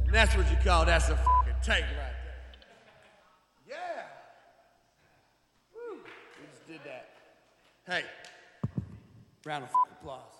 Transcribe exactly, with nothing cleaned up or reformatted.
And that's what you call that's a fucking take right there. Yeah. Woo. We just did that. Hey, round of applause.